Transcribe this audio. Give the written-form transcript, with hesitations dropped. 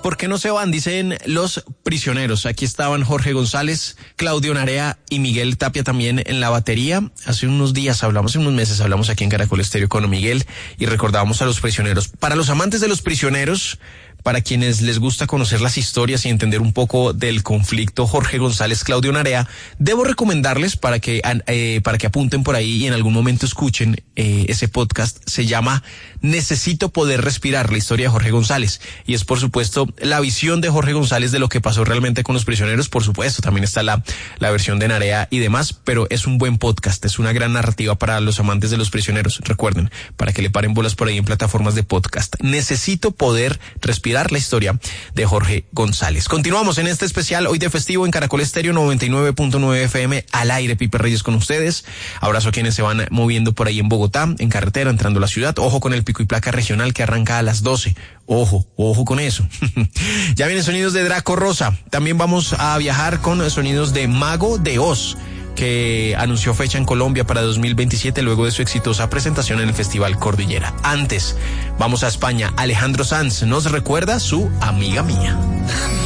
¿Por qué no se van? Dicen los prisioneros. Aquí estaban Jorge González, Claudio Narea y Miguel Tapia también en la batería. Hace unos meses hablamos aquí en Caracol Estéreo con Miguel y recordábamos a los prisioneros. Para los amantes de los prisioneros, para quienes les gusta conocer las historias y entender un poco del conflicto Jorge González, Claudio Narea, debo recomendarles para que apunten por ahí y en algún momento escuchen ese podcast. Se llama Necesito Poder Respirar, la historia de Jorge González. Y es, por supuesto, la visión de Jorge González de lo que pasó realmente con los prisioneros. Por supuesto, también está la versión de Narea y demás, pero es un buen podcast, es una gran narrativa para los amantes de los prisioneros. Recuerden, para que le paren bolas por ahí en plataformas de podcast. Necesito Poder Respirar, la historia de Jorge González. Continuamos en este especial hoy de festivo en Caracol Estéreo 99.9 FM al aire. Pipe Reyes con ustedes. Abrazo a quienes se van moviendo por ahí en Bogotá, en carretera, entrando a la ciudad. Ojo con el pico y placa regional que arranca a las 12. Ojo con eso. Ya vienen sonidos de Draco Rosa. También vamos a viajar con sonidos de Mago de Oz, que anunció fecha en Colombia para 2027 luego de su exitosa presentación en el Festival Cordillera. Antes, vamos a España. Alejandro Sanz nos recuerda su Amiga Mía.